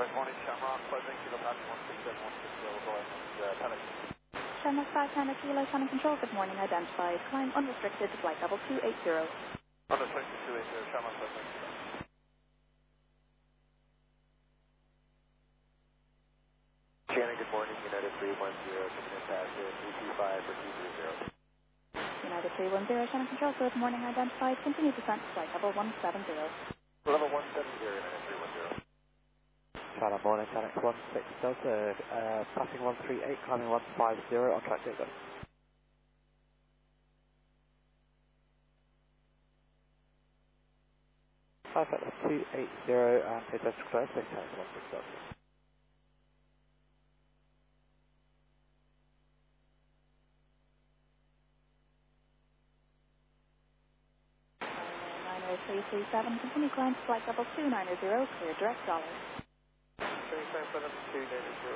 morning, Shamrock, Pleasant, Kilo Passion 167, 160, go ahead and Pelican. Shamrock 5 Tango Kilo, Shannon Control, good morning, identified. Climb unrestricted, flight level 280. Unrestricted 280, Shamrock, Pleasant. Shannon, good morning, United 310, taking in passes 325 for 230. United 310, Shannon Control, good morning, identified. Continue descent, flight level 170. Level 170, United 310. Channel morning, Channel 16 Delta, passing 138, climbing 150, on track to go. Perfect, that's 280, and hit us close, 6 times 16 Delta. .90337, continue climb to flight level 290, clear direct dollars. 377, 290.